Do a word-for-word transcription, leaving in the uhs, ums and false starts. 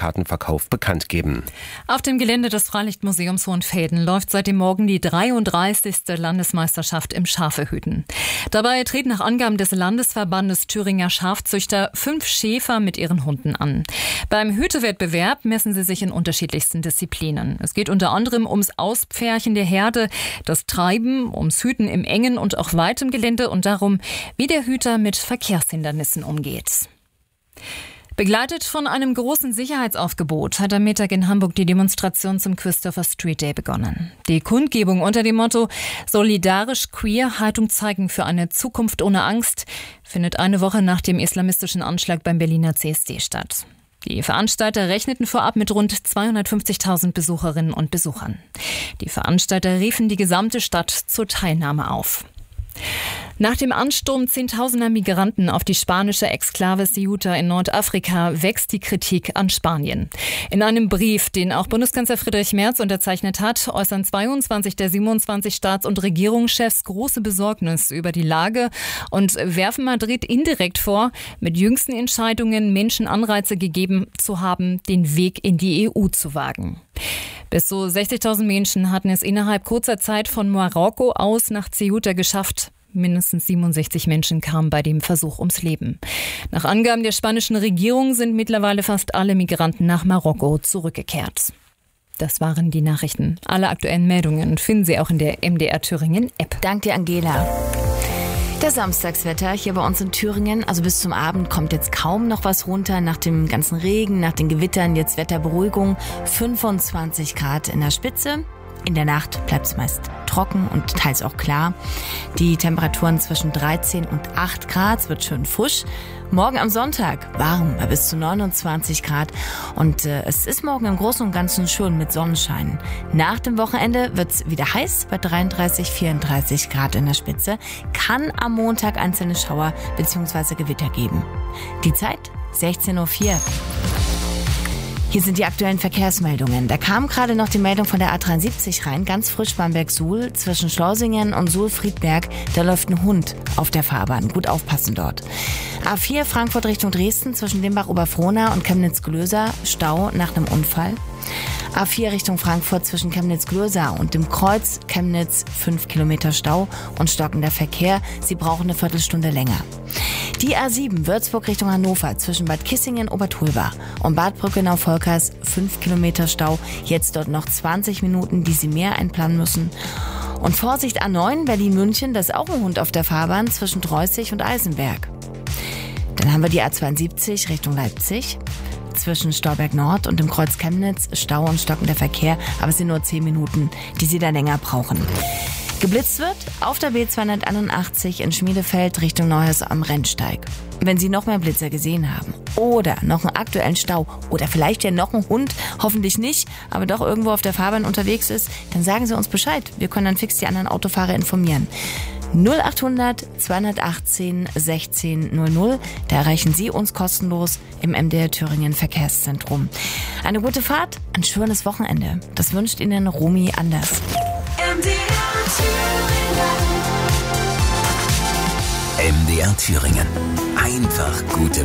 Dauerkartenverkauf bekannt geben. Auf dem Gelände des Freilichtmuseums Hohenfelden läuft seit dem Morgen die dreiunddreißigste Landesmeisterschaft im Schafehüten. Dabei treten nach Angaben des Landesverbandes Thüringer Schafzüchter fünf Schäfer mit ihren Hunden an. Beim Hütewettbewerb messen sie sich in unterschiedlichsten Disziplinen. Es geht unter anderem ums Auspferchen der Herde, das Treiben, ums Hüten im engen und auch weitem Gelände und darum, wie der Hüter mit Verkehrshindernissen umgeht. Begleitet von einem großen Sicherheitsaufgebot hat am Mittag in Hamburg die Demonstration zum Christopher Street Day begonnen. Die Kundgebung unter dem Motto „Solidarisch queer, Haltung zeigen für eine Zukunft ohne Angst" findet eine Woche nach dem islamistischen Anschlag beim Berliner C S D statt. Die Veranstalter rechneten vorab mit rund zweihundertfünfzigtausend Besucherinnen und Besuchern. Die Veranstalter riefen die gesamte Stadt zur Teilnahme auf. Nach dem Ansturm zehntausender Migranten auf die spanische Exklave Ceuta in Nordafrika wächst die Kritik an Spanien. In einem Brief, den auch Bundeskanzler Friedrich Merz unterzeichnet hat, äußern zweiundzwanzig der siebenundzwanzig Staats- und Regierungschefs große Besorgnis über die Lage und werfen Madrid indirekt vor, mit jüngsten Entscheidungen Menschen Anreize gegeben zu haben, den Weg in die E U zu wagen. Bis zu sechzigtausend Menschen hatten es innerhalb kurzer Zeit von Marokko aus nach Ceuta geschafft. Mindestens siebenundsechzig Menschen kamen bei dem Versuch ums Leben. Nach Angaben der spanischen Regierung sind mittlerweile fast alle Migranten nach Marokko zurückgekehrt. Das waren die Nachrichten. Alle aktuellen Meldungen finden Sie auch in der M D R Thüringen App. Dank dir, Angela. Das Samstagswetter hier bei uns in Thüringen, also bis zum Abend kommt jetzt kaum noch was runter. Nach dem ganzen Regen, nach den Gewittern, jetzt Wetterberuhigung. fünfundzwanzig Grad in der Spitze. In der Nacht bleibt es meist trocken und teils auch klar. Die Temperaturen zwischen dreizehn und acht Grad, es wird schön frisch. Morgen am Sonntag warm bei bis zu neunundzwanzig Grad und äh, es ist morgen im Großen und Ganzen schön mit Sonnenschein. Nach dem Wochenende wird es wieder heiß bei dreiunddreißig, vierunddreißig Grad in der Spitze. Kann am Montag einzelne Schauer bzw. Gewitter geben. Die Zeit sechzehn Uhr vier. Hier sind die aktuellen Verkehrsmeldungen. Da kam gerade noch die Meldung von der A dreiundsiebzig rein, ganz frisch Bamberg-Suhl, zwischen Schleusingen und Suhl-Friedberg. Da läuft ein Hund auf der Fahrbahn. Gut aufpassen dort. A vier Frankfurt Richtung Dresden, zwischen Limbach-Oberfrohna und Chemnitz-Glöser, Stau nach einem Unfall. A vier Richtung Frankfurt zwischen Chemnitz-Glöser und dem Kreuz Chemnitz, fünf Kilometer Stau und stockender Verkehr. Sie brauchen eine Viertelstunde länger. Die A sieben Würzburg Richtung Hannover zwischen Bad Kissingen, Obertulbach und Bad Brückenau-Volkers, fünf Kilometer Stau. Jetzt dort noch zwanzig Minuten, die Sie mehr einplanen müssen. Und Vorsicht A neun Berlin-München, da ist auch ein Hund auf der Fahrbahn zwischen Treußig und Eisenberg. Dann haben wir die A zweiundsiebzig Richtung Leipzig. Zwischen Stauberg Nord und dem Kreuz Chemnitz, Stau und stockender Verkehr, aber es sind nur zehn Minuten, die Sie da länger brauchen. Geblitzt wird auf der B zweihunderteinundachtzig in Schmiedefeld Richtung Neuhaus am Rennsteig. Wenn Sie noch mehr Blitzer gesehen haben oder noch einen aktuellen Stau oder vielleicht ja noch ein Hund, hoffentlich nicht, aber doch irgendwo auf der Fahrbahn unterwegs ist, dann sagen Sie uns Bescheid. Wir können dann fix die anderen Autofahrer informieren. null achthundert zweihundertachtzehn sechzehn null null. Da erreichen Sie uns kostenlos im M D R Thüringen Verkehrszentrum. Eine gute Fahrt, ein schönes Wochenende. Das wünscht Ihnen Romy Anders. M D R Thüringen. M D R Thüringen. Einfach gute